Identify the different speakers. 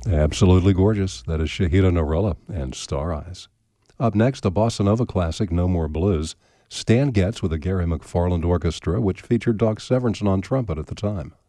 Speaker 1: Absolutely gorgeous. That is Shahida Norella and Star Eyes. Up next, a bossa nova classic, No More Blues. Stan Getz with the Gary McFarland Orchestra, which featured Doc Severinsen on trumpet at the time.